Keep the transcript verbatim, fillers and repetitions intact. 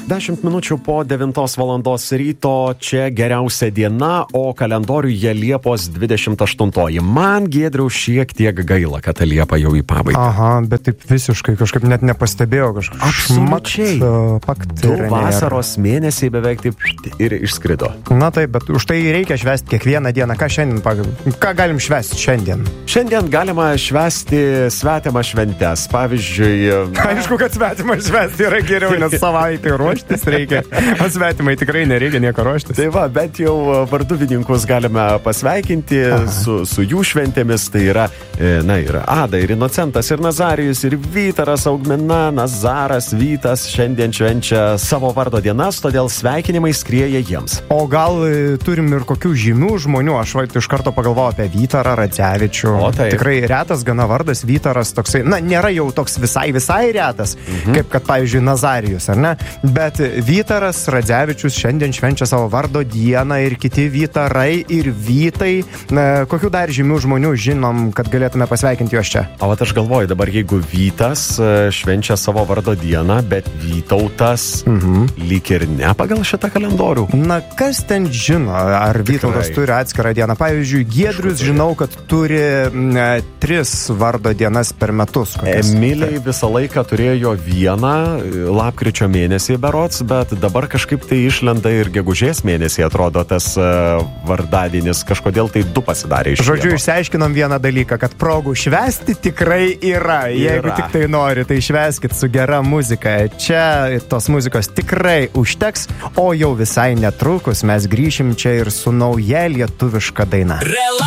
Dešimt minučių po devintos valandos ryto, čia geriausia diena, o kalendoriuje Liepos dvidešimt aštuntoji. Man, Giedriau, šiek tiek gaila, kad ta Liepa jau į pabaigą. Aha, bet taip visiškai kažkaip net nepastebėjau kažkaip. Absoliučiai. Šmakt, Du vasaros mėnesiai beveik taip ir išskrido. Na taip, bet už tai reikia švęsti kiekvieną dieną. Ką šiandien, pag- ką galim švęsti šiandien? Šiandien galima švęsti svetimą šventes. Pavyzdžiui, Aišku, kad svetimą švęsti yra geriau, nes savaitę ruoštis reikia. O svetimai tikrai nereikia nieko ruoštis. tai va, bet jau varduvininkus galime pasveikinti su, su jų šventėmis. Tai yra, e, na, ir Ada, ir Inocentas, ir Nazarijus, ir Vytaras, Augmina, Nazaras, Vytas šiandien švenčia savo vardo dienas, todėl sveikinimai skrieja jiems. O gal e, turim ir kokių žymių žmonių? Aš va, iš karto pagalvojau apie Vytarą Radzevičių. O taip. Tikrai retas gana vardas Vytaras toksai, na, nėra jau toks visai, visai retas, mhm. kaip kad, pavyzdžiui, Nazarijus, ar ne? Bet Vytaras Radzevičius šiandien švenčia savo vardo dieną ir kiti Vytarai ir Vytai. Na, kokių dar žymių žmonių žinom, kad galėtume pasveikinti juos čia? O vat aš galvoju, dabar jeigu Vytas e, švenčia savo vardo dieną, bet Vytautas Mhm. lyg ir ne pagal šitą kalendorių. Na, kas ten žino, ar Vytautas turi atskirą dieną? Pavyzdžiui, Giedrius žinau, kad turi ne, tris vardo dienas per metus. Kokias. Emiliai visą laiką turėjo vieną e, lapkričio mėnesį berods, bet dabar kažkaip tai išlenda ir gegužės mėnesį, atrodo, tas uh, vardadienis, kažkodėl tai du pasidarė iš Žodžiu, vieno. išsiaiškinom vieną dalyką, kad progų švęsti tikrai yra. Jeigu Yra. tik tai nori, tai švęskit su gera muzika. Čia tos muzikos tikrai užteks, o jau visai netrukus mes grįšim čia ir su nauja lietuviška daina.